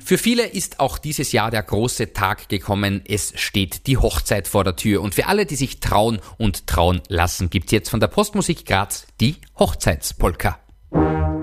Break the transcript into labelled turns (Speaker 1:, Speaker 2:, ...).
Speaker 1: Für viele ist auch dieses Jahr der große Tag gekommen. Es steht die Hochzeit vor der Tür. Und für alle, die sich trauen und trauen lassen, gibt's jetzt von der Postmusik Graz die Hochzeitspolka.